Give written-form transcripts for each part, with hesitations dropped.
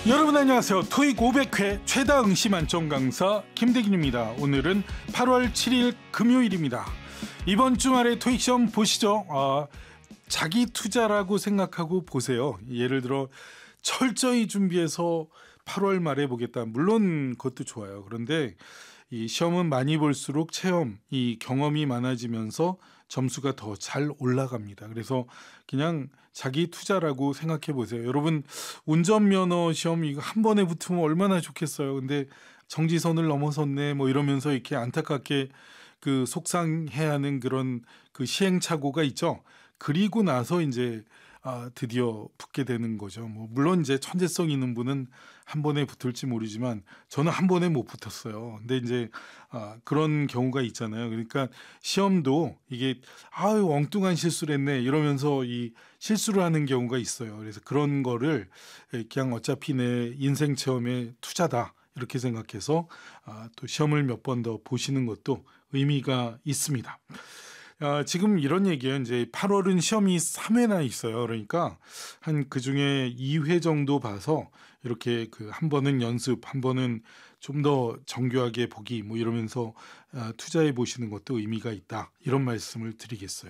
여러분 안녕하세요. 토익 500회 최다 응시 만점 강사 김대균입니다. 오늘은 8월 7일 금요일입니다. 이번 주말에 토익 시험 보시죠. 자기 투자라고 생각하고 보세요. 예를 들어 철저히 준비해서 8월 말에 보겠다. 물론 그것도 좋아요. 그런데 이 시험은 많이 볼수록 체험, 이 경험이 많아지면서 점수가 더 잘 올라갑니다. 그래서 그냥 자기 투자라고 생각해 보세요. 여러분 운전면허 시험 이거 한 번에 붙으면 얼마나 좋겠어요. 근데 정지선을 넘어섰네 뭐 이러면서 이렇게 안타깝게 그 속상해하는 그런 그 시행착오가 있죠. 그리고 나서 이제 드디어 붙게 되는 거죠. 뭐 물론 이제 천재성 있는 분은 한 번에 붙을지 모르지만 저는 한 번에 못 붙었어요. 근데 이제 그런 경우가 있잖아요. 그러니까 시험도 이게 엉뚱한 실수를 했네 이러면서 이 실수를 하는 경우가 있어요. 그래서 그런 거를 그냥 어차피 내 인생 체험의 투자다 이렇게 생각해서 또 시험을 몇 번 더 보시는 것도 의미가 있습니다. 지금 이런 얘기예요. 이제 8월은 시험이 3회나 있어요. 그러니까 한 그중에 2회 정도 봐서 이렇게 그 한 번은 연습, 한 번은 좀 더 정교하게 보기 뭐 이러면서 투자해 보시는 것도 의미가 있다. 이런 말씀을 드리겠어요.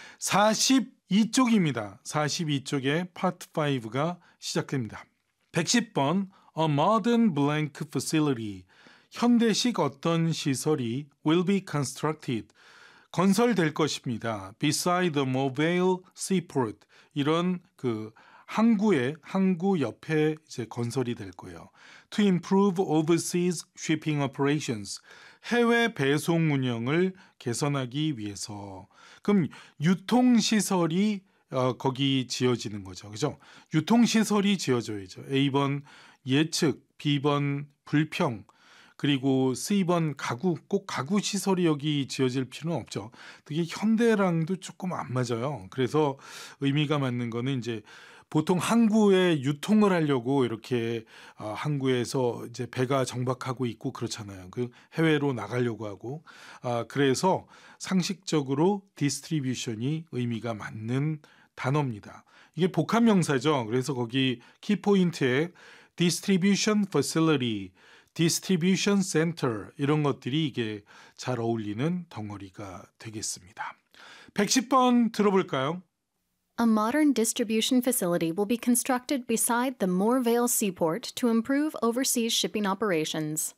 42쪽입니다. 42쪽에 파트 5가 시작됩니다. 110번 A modern blank facility. 현대식 어떤 시설이 will be constructed. 건설될 것입니다. Beside the Mobile Seaport 이런 그 항구 옆에 이제 건설이 될 거예요. To improve overseas shipping operations 해외 배송 운영을 개선하기 위해서. 그럼 유통 시설이 거기 지어지는 거죠, 그죠? 유통 시설이 지어져야죠. A번 예측, B번 불평. 그리고 C번 가구, 꼭 가구 시설이 여기 지어질 필요는 없죠. 되게 현대랑도 조금 안 맞아요. 그래서 의미가 맞는 거는 이제 보통 항구에 유통을 하려고 이렇게 항구에서 이제 배가 정박하고 있고 그렇잖아요. 그 해외로 나가려고 하고 그래서 상식적으로 디스트리뷰션이 의미가 맞는 단어입니다. 이게 복합 명사죠. 그래서 거기 키포인트에 distribution facility 디스트리뷰션 센터 이런 것들이 이게 잘 어울리는 덩어리가 되겠습니다. 110번 들어볼까요? A modern distribution facility will be constructed beside the Moorvale Seaport to improve overseas shipping operations.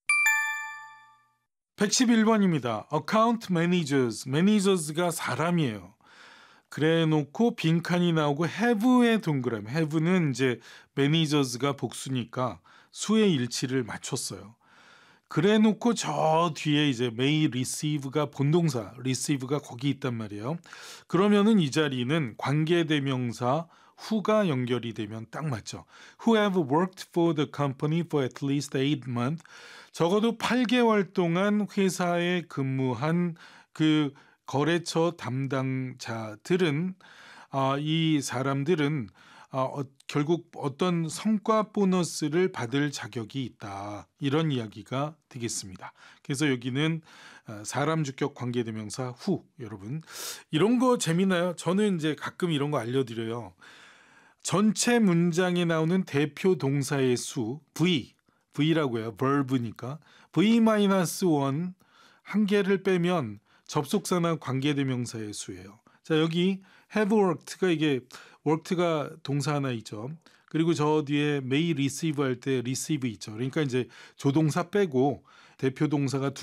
111번입니다. Account managers, managers가 사람이에요. 그래 놓고 빈칸이 나오고 have의 동그라미, have는 이제 managers가 복수니까 수의 일치를 맞췄어요. 그래 놓고 저 뒤에 이제 may receive가 본동사, receive가 거기 있단 말이에요. 그러면은 이 자리는 관계대명사 who가 연결이 되면 딱 맞죠. Who have worked for the company for at least 8 months. 적어도 8개월 동안 회사에 근무한 그 거래처 담당자들은 이 사람들은 결국 어떤 성과 보너스를 받을 자격이 있다. 이런 이야기가 되겠습니다. 그래서 여기는 사람 주격 관계대명사 who. 여러분 이런 거 재미나요? 저는 이제 가끔 이런 거 알려드려요. 전체 문장에 나오는 대표 동사의 수 V라고 해요. verb니까. V-1 한 개를 빼면 접속사나 관계대명사의 수예요. 자 여기 have worked가 이게 worked가 동사 하나 있죠. 그리고 저 뒤에 may receive 할 때 receive 있죠. 그러니까 이제 조동사 빼고 대표 동사가